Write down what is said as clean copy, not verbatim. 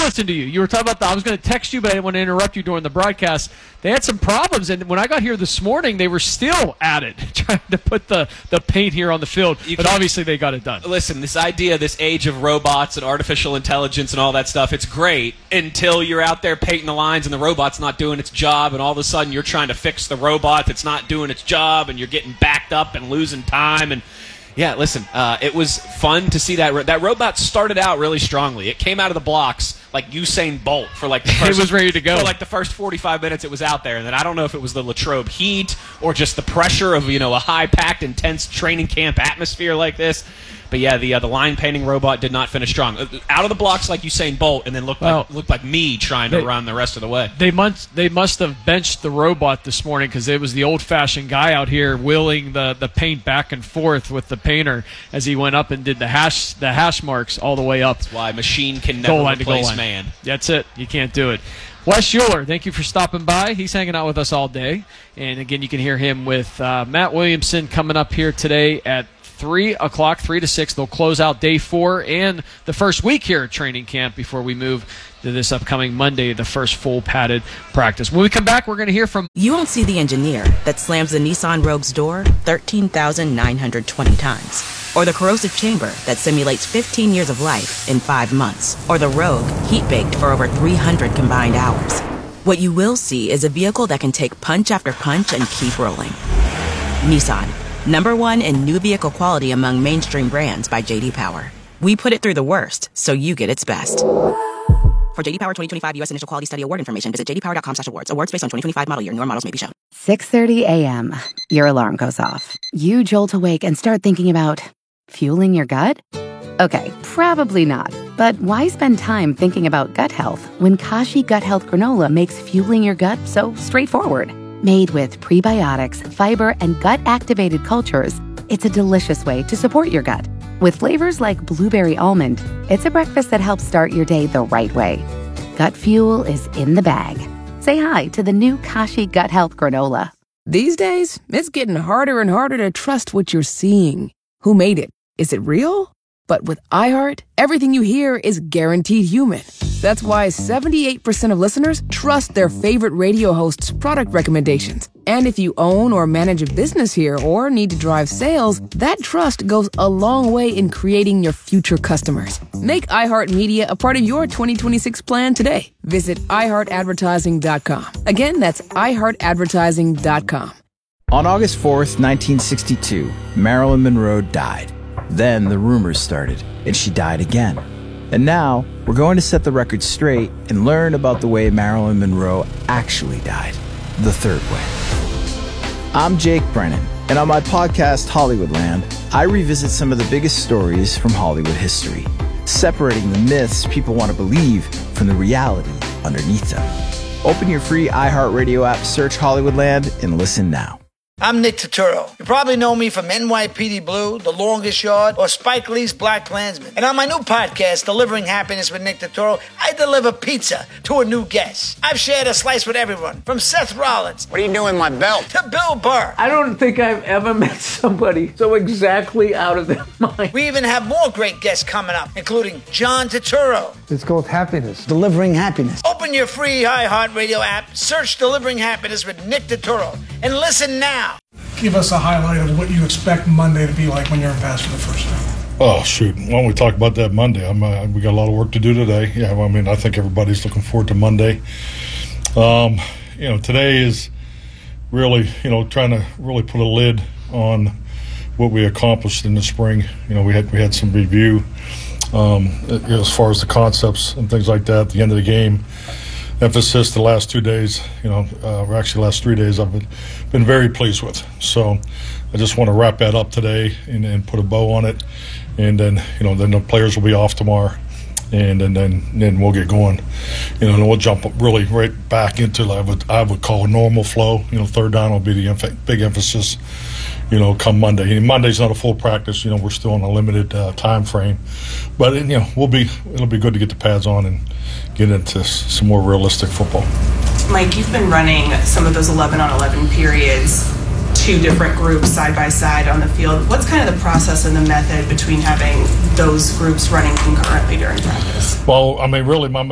listen to you. You were talking about I was going to text you, but I didn't want to interrupt you during the broadcast. They had some problems, and when I got here this morning, they were still at it, trying to put the paint here on the field. But obviously they got it done. Listen, this idea, this age of robots and artificial intelligence and all that stuff, it's great until you're out there painting the lines and the robot's not doing its job, and all of a sudden you're trying to fix the robot that's not doing its job, and you're getting backed up and losing time. And yeah, listen, it was fun to see that. That robot started out really strongly. It came out of the blocks like Usain Bolt for like the first, it was ready to go. For like the first 45 minutes it was out there. And then I don't know if it was the Latrobe heat or just the pressure of, a high-packed, intense training camp atmosphere like this. But yeah, the line painting robot did not finish strong. Out of the blocks like Usain Bolt, and then looked like me trying to run the rest of the way. They must have benched the robot this morning because it was the old-fashioned guy out here wheeling the paint back and forth with the painter as he went up and did the hash marks all the way up. That's why machine can never replace man. That's it. You can't do it. Wes Schuler, thank you for stopping by. He's hanging out with us all day. And again, you can hear him with Matt Williamson coming up here today at 3 o'clock, 3 to 6. They'll close out day 4 and the first week here at training camp before we move to this upcoming Monday, the first full padded practice. When we come back, we're going to hear from... You won't see the engineer that slams the Nissan Rogue's door 13,920 times. Or the corrosive chamber that simulates 15 years of life in 5 months. Or the Rogue heat-baked for over 300 combined hours. What you will see is a vehicle that can take punch after punch and keep rolling. Nissan. #1 in new vehicle quality among mainstream brands by J.D. Power. We put it through the worst, so you get its best. For J.D. Power 2025 U.S. Initial Quality Study Award information, visit jdpower.com/awards. Awards based on 2025 model year. Newer models may be shown. 6:30 a.m. Your alarm goes off. You jolt awake and start thinking about fueling your gut? Okay, probably not. But why spend time thinking about gut health when Kashi Gut Health Granola makes fueling your gut so straightforward? Made with prebiotics, fiber, and gut-activated cultures, it's a delicious way to support your gut. With flavors like blueberry almond, it's a breakfast that helps start your day the right way. Gut fuel is in the bag. Say hi to the new Kashi Gut Health Granola. These days, it's getting harder and harder to trust what you're seeing. Who made it? Is it real? But with iHeart, everything you hear is guaranteed human. That's why 78% of listeners trust their favorite radio host's product recommendations. And if you own or manage a business here or need to drive sales, that trust goes a long way in creating your future customers. Make iHeartMedia a part of your 2026 plan today. Visit iHeartAdvertising.com. Again, that's iHeartAdvertising.com. On August 4th, 1962, Marilyn Monroe died. Then the rumors started, and she died again. And now, we're going to set the record straight and learn about the way Marilyn Monroe actually died, the third way. I'm Jake Brennan, and on my podcast, Hollywoodland, I revisit some of the biggest stories from Hollywood history, separating the myths people want to believe from the reality underneath them. Open your free iHeartRadio app, search Hollywoodland, and listen now. I'm Nick Turturro. You probably know me from NYPD Blue, The Longest Yard, or Spike Lee's Black Klansman. And on my new podcast, Delivering Happiness with Nick Turturro, I deliver pizza to a new guest. I've shared a slice with everyone, from Seth Rollins. What are you doing with my belt? To Bill Burr. I don't think I've ever met somebody so exactly out of their mind. We even have more great guests coming up, including John Turturro. It's called Happiness. Delivering Happiness. Open your free iHeartRadio app, search Delivering Happiness with Nick Turturro, and listen now. Give us a highlight of what you expect Monday to be like when you're in pass for the first time. Oh, shoot. Why don't we talk about that Monday? We got a lot of work to do today. Yeah, I think everybody's looking forward to Monday. Today is really, trying to really put a lid on what we accomplished in the spring. We had some review as far as the concepts and things like that at the end of the game. Emphasis the last 2 days, or actually last 3 days, I've been very pleased with. So I just want to wrap that up today and put a bow on it. And then, then the players will be off tomorrow. And then we'll get going. And we'll jump really right back into I would call a normal flow. Third down will be the big emphasis, come Monday. And Monday's not a full practice. We're still on a limited time frame. But, it'll be good to get the pads on and get into some more realistic football. Mike, you've been running some of those 11-on-11 periods, 2 different groups side by side on the field. What's kind of the process and the method between having those groups running concurrently during practice? Well, really, my